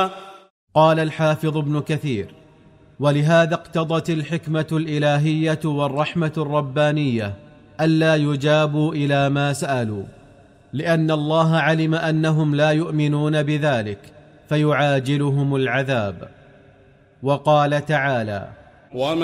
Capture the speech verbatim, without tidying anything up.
قال الحافظ ابن كثير: ولهذا اقتضت الحكمة الإلهية والرحمة الربانية ألا يجابوا إلى ما سألوا، لأن الله علم أنهم لا يؤمنون بذلك فيعاجلهم العذاب. وقال تعالى: